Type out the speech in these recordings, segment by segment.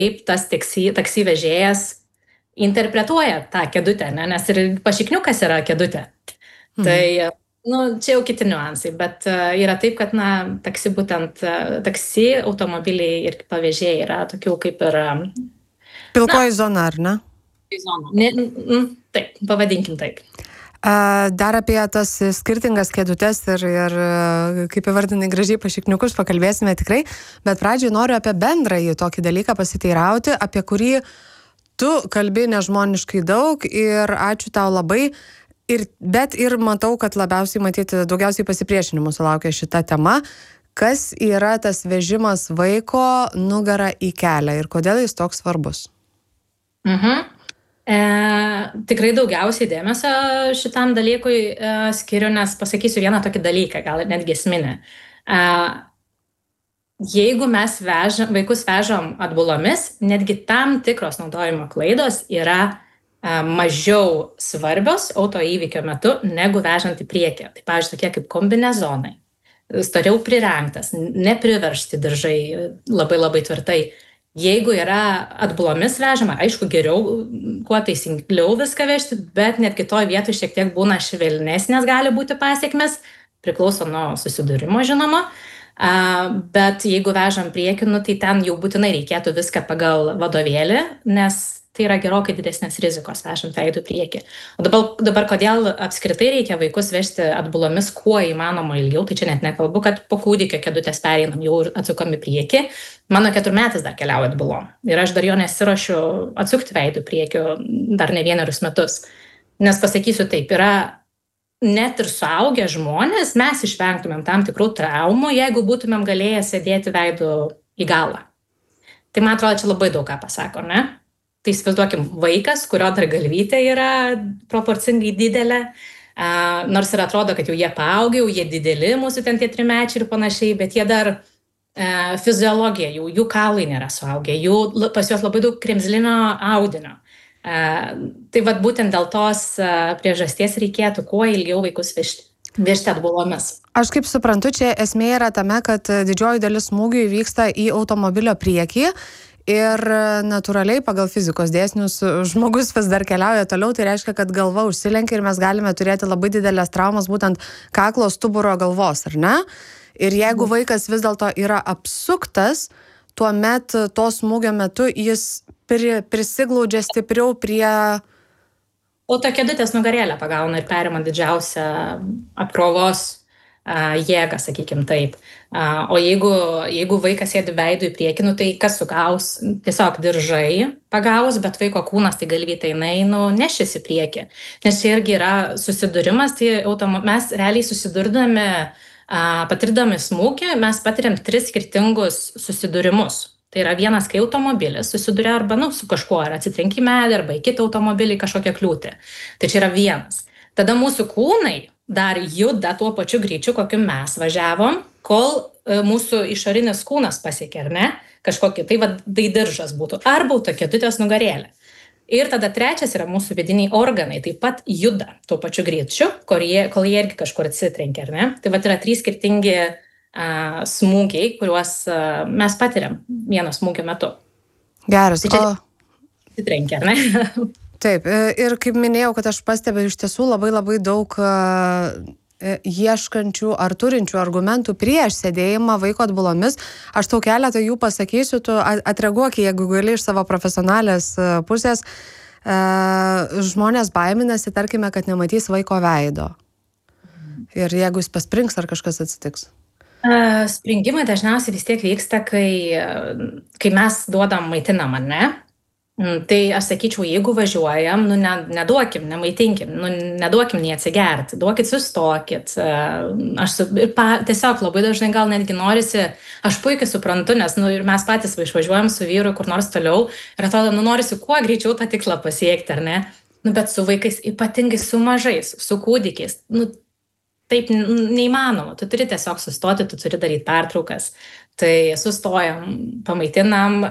tas taksi vežėjas interpretuoja tą kėdutę, ne? Nes ir pašikniukas yra kėdutė. Tai, čia jau kiti niuansai, bet yra taip, kad, taksi automobiliai ir pavėžėjai yra tokių kaip ir... Pilkoji zona, ar ne? Taip, pavadinkim taip. Dar apie tas skirtingas kėdutes ir kaip įvardinai gražiai pašikniukus pakalbėsime tikrai, bet pradžiai noriu apie bendrąjį tokį dalyką pasiteirauti, apie kurį tu kalbi nežmoniškai daug ir ačiū tau labai, bet ir matau, kad daugiausiai pasipriešinimų sulaukia šita tema. Kas yra tas vežimas vaiko nugara į kelią ir kodėl jis toks svarbus? Tikrai daugiausiai dėmesio šitam dalykui skiriu, nes pasakysiu vieną tokį dalyką, gal netgi esminį. Jeigu mes vaikus vežam atbulomis, netgi tam tikros naudojimo klaidos yra mažiau svarbios autoįvykio metu, negu vežant į priekį. Tai, pavyzdžiui, tokie kaip kombinezonai, storiau prirengtas, nepriveršti diržai labai labai tvirtai. Jeigu yra atbulomis vežama, aišku, geriau, kuo teisingiau viską vežti, bet net kitoj vietoj šiek tiek būna švelnesnės gali būti pasiekmes, priklauso nuo susidūrimo, žinoma, bet jeigu vežam priekį, tai ten jau būtinai reikėtų viską pagal vadovėlį, nes tai yra gerokai didesnės rizikos vežant veidu priekį. O dabar kodėl apskritai reikia vaikus vežti atbulomis kuo įmanoma ilgiau, tai čia net nekalbu, kad po kūdikio kėdutės pereinam jau atsukom į priekį. Mano 4-metis dar keliauja atbulom ir aš dar jo nesiruošiu atsukti veidų priekio dar ne 1 metus. Nes pasakysiu taip, yra net ir suaugę žmonės, mes išvengtumėm tam tikrų traumų, jeigu būtumėm galėję sėdėti veidų į galą. Tai man atrodo, čia labai daug ką pasako, ne? Tai įsivaizduokim, vaikas, kurio dar galvytė yra proporcingai didelė, nors ir atrodo, kad jau jie paaugę, jau jie dideli, mūsų ten tie 3-mečiai ir panašiai, bet jie dar fiziologija, jų kaulai nėra suaugę, pas juos labai daug kremzlinio audinio. Tai vat būtent dėl tos priežasties reikėtų kuo ilgiau vaikus vežti atbulomis. Aš kaip suprantu, čia esmė yra tame, kad didžioji dalis smūgių vyksta į automobilio priekį. Ir natūraliai pagal fizikos dėsnius žmogus vis dar keliauja toliau, tai reiškia, kad galva užsilenkia ir mes galime turėti labai didelės traumas būtent kaklo, stuburo, galvos, ar ne? Ir jeigu vaikas vis dėlto yra apsuktas, tuomet to smūgio metu jis prisiglaudžia stipriau prie... Autokėdutės nugarėlę pagauna ir perima didžiausią apkrovos jėgą, sakykim taip. O jeigu vaikas sėdi veidu į priekį, tai kas sugaus? Tiesiog diržai pagaus, bet vaiko kūnas, tai galvytė jinai nešis į priekį. Nes čia irgi yra susidūrimas, tai mes realiai susidurdami, patirdami smūgį, mes patiriam 3 skirtingus susidūrimus. Tai yra vienas, kai automobilis susiduria arba su kažkuo, ar atsitrenkia į medį, arba į kitą automobilį kažkokią kliūtį. Tai čia yra vienas. Tada mūsų kūnai dar juda tuo pačiu greičiu, kokiu mes važiavom, kol mūsų išorinis kūnas pasiekia, ar ne? Kažkokį, tai diržas būtų, arba autokėdutės nugarėlė. Ir tada 3 yra mūsų vidiniai organai, taip pat juda tuo pačiu greičiu, kol jie irgi kažkur atsitrenkia, ar ne? Tai yra 3 skirtingi smūgiai, kuriuos mes patiriam vieno smūgio metu. Geras. Tai čia atsitrenkia, ar ne? Taip, ir kaip minėjau, kad aš pastebiu iš tiesų labai labai daug ieškančių ar turinčių argumentų prieš sėdėjimą vaiko atbulomis. Aš tau keletą jų pasakysiu, tu atreaguok, jeigu gali iš savo profesionalės pusės. Žmonės baiminasi, tarkime, kad nematys vaiko veido. Ir jeigu jis pasprings, ar kažkas atsitiks? Springimai dažniausiai vis tiek vyksta, kai mes duodam maitinam, ar ne? Tai aš sakyčiau, jeigu važiuojam, neduokim, nemaitinkim, neduokim nei atsigerti, duokit, sustokit. Tiesiog labai dažnai gal netgi norisi, aš puikiai suprantu, nes ir mes patys išvažiuojam su vyru kur nors toliau ir atrodo, norisi kuo greičiau tą tikslą pasiekti, ar ne? Bet su vaikais, ypatingai su mažais, su kūdikiais, taip neįmanoma. Tu turi tiesiog sustoti, tu turi daryti pertraukas. Tai sustojam, pamaitinam,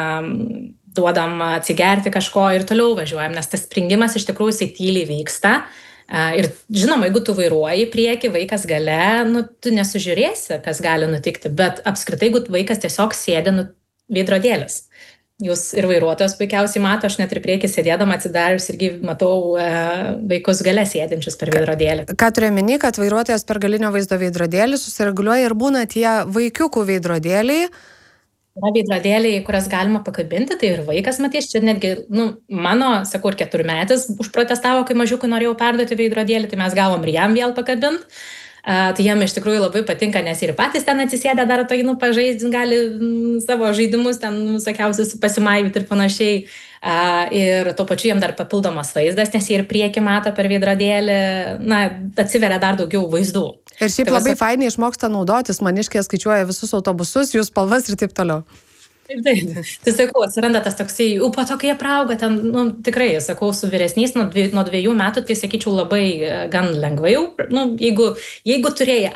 duodam atsigerti kažko ir toliau važiuojam, nes tas springimas iš tikrųjų jisai tyliai vyksta. Ir žinoma, jeigu tu vairuoji prieki, vaikas gale, tu nesužiūrėsi, kas gali nutikti, bet apskritai, jeigu vaikas tiesiog sėdi veidrodėlis. Jūs ir vairuotojas puikiausiai mato, aš net ir priekį sėdėdama atsidarius irgi matau vaikus gale sėdinčius per veidrodėlį. Ką turiu omeny, kad vairuotojas per galinio vaizdo veidrodėlį susireguliuoja ir būna tie vaikiukų veidrodėliai. Yra veidrodėliai, kurias galima pakabinti, tai ir vaikas matys, čia netgi, mano, sakau, ir 4-metis užprotestavo, kai mažiukui norėjau perduoti veidrodėlį, tai mes gavom ir jam vėl pakabinti. Tai jam iš tikrųjų labai patinka, nes ir patys ten atsisėdę dar tai pažaisti, gali savo žaidimus ten visokiausius pasimaivyti ir panašiai. Ir tuo pačiu jam dar papildomas vaizdas, nes jie ir priekį mato per veidrodėlį, atsiveria dar daugiau vaizdų. Ir šiaip tai labai fainiai išmoksta naudotis, maniškė skaičiuoja visus autobusus, jų spalvas ir taip toliau. Taip. Tai sakau, atsiranda tas toksai, po to, kai jie prauga, ten, tikrai, sakau, su vyresniais nuo 2 metų, tai sakyčiau labai gan lengvai, jeigu turėjai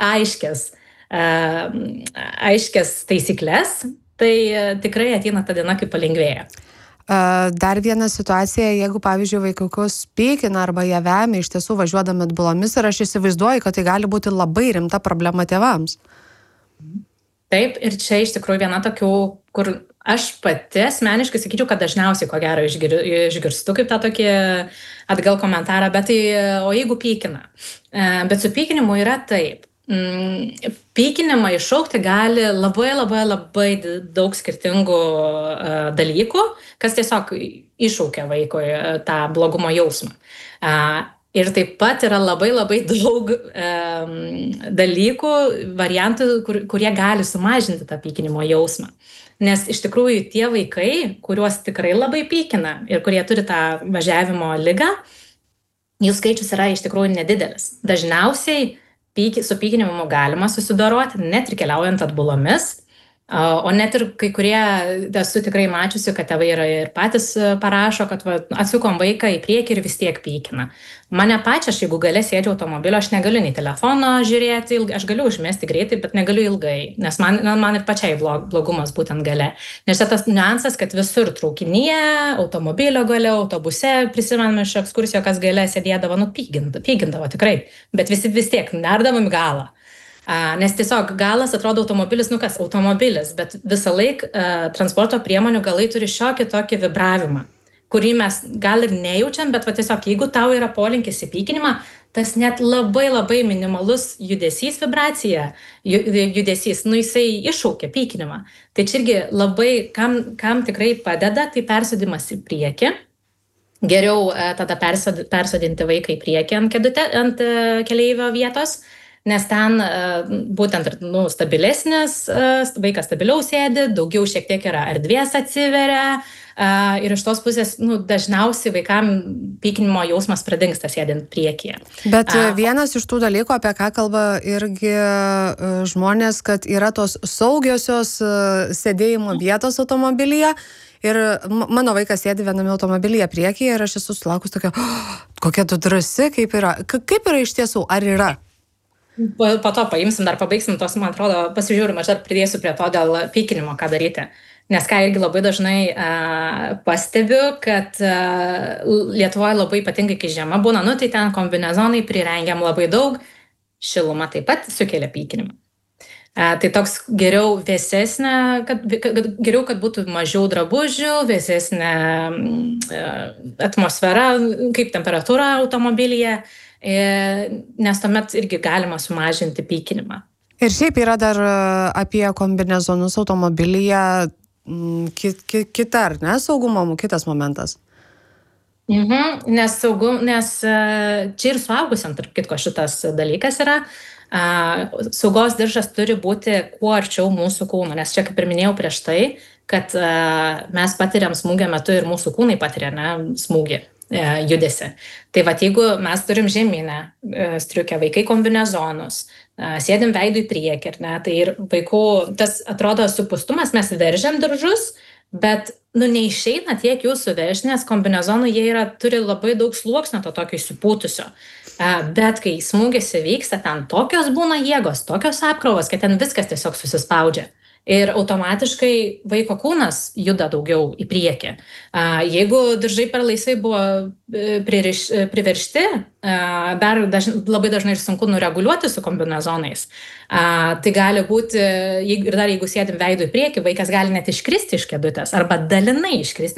aiškias taisyklės, tai tikrai ateina ta diena, kai palengvėja. Dar viena situacija, jeigu, pavyzdžiui, vaikiukus pykina arba jie vemia iš tiesų važiuodami atbulomis ir aš įsivaizduoju, kad tai gali būti labai rimta problema tėvams. Taip, ir čia iš tikrųjų viena tokių, kur aš pati asmeniškai sakyčiau, kad dažniausiai ko gero išgirstu kaip tą tokį atgal komentarą, bet tai, o jeigu pykina. Bet su pykinimu yra taip. Pykinimą iššaukti gali labai daug skirtingų dalykų, kas tiesiog iššaukia vaikui tą blogumo jausmą. Ir taip pat yra labai daug dalykų, variantų, kurie gali sumažinti tą pykinimo jausmą. Nes iš tikrųjų tie vaikai, kuriuos tikrai labai pykina ir kurie turi tą važiavimo ligą, jų skaičius yra iš tikrųjų nedidelis. Dažniausiai su pykinimu galima susidoroti, net ir keliaujant atbulomis, o net ir kai kurie, esu tikrai mačiusi, kad tėvai yra ir patys parašo, kad atsukom vaiką į priekį ir vis tiek pykina. Mane pačią, aš jeigu gale sėdžiu automobilio, aš negaliu nei telefono žiūrėti, aš galiu užmesti greitai, bet negaliu ilgai, nes man ir pačiai blogumas būtent gale. Nes tas niuansas, kad visur traukinyje, automobilio gale, autobuse, prisimename iš ekskursijo, kas gale sėdėdavo, pykindavo tikrai, bet vis tiek nerdavom į galą. Nes tiesiog galas atrodo automobilis, automobilis, bet visą laiką transporto priemonių galai turi šiokį tokį vibravimą, kurį mes gal ir nejaučiam, bet tiesiog jeigu tau yra polinkis į pykinimą, tas net labai minimalus judesys, vibracija, judesys, jisai iššaukia pykinimą. Tai čia irgi labai, kam tikrai padeda, tai persodimas į priekį. Geriau tada persodinti vaiką į priekį ant keleivio vietos, nes ten būtent stabilesnis, vaikas stabiliau sėdi, daugiau šiek tiek yra erdvės atsiveria ir iš tos pusės dažniausiai vaikam pykinimo jausmas pradingsta sėdint priekyje. Bet vienas iš tų dalykų, apie ką kalba irgi žmonės, kad yra tos saugiosios sėdėjimo vietos automobilyje. Ir mano vaikas sėdi viename automobilyje priekyje ir aš esu sulaukus tokia, kokia tu drąsi, kaip yra iš tiesų, ar yra? Po to paimsim, dar pabaigsim tos, man atrodo, pasižiūrim, aš dar pridėsiu prie to dėl pykinimo, ką daryti. Nes ką irgi labai dažnai pastebiu, kad Lietuvoje labai ypatingai, kai žiema būna, tai ten kombinezonai prirengiam labai daug, šiluma taip pat sukelia pykinimą. Tai toks geriau vėsesnė, geriau, kad būtų mažiau drabužių, vėsesnė atmosfera, kaip temperatūra automobilyje, nes tuomet irgi galima sumažinti pykinimą. Ir šiaip yra dar apie kombinezonus automobilyje kita, ar ne, saugumo kitas momentas? Nes čia ir suaugusiam, tarp kitko, šitas dalykas yra. Saugos diržas turi būti kuo arčiau mūsų kūno, nes čia, kaip ir minėjau prieš tai, kad mes patiriam smūgio metu ir mūsų kūnai patiria smūgį. Judesi. Tai jeigu mes turim žemynę, striukę, vaikai kombinezonus, sėdim veidų į priekį, tai ir vaikų, tas atrodo supustumas, mes veržiam diržus, bet neišeina tiek jų suvežti, nes kombinezonų jie turi labai daug sluoksnio to tokio įsipūtusio. Bet kai smūgis įvyksta, ten tokios būna jėgos, tokios apkrovos, kad ten viskas tiesiog susispaudžia. ir automatiškai vaiko kūnas juda daugiau į priekį. Jeigu diržai per laisvai buvo priveršti, labai dažnai ir sunku nureguliuoti su kombinezonais. Tai gali būti, ir dar jeigu sėdim veidu į priekį, vaikas gali net iškristi iš kėdutės arba dalinai iškristi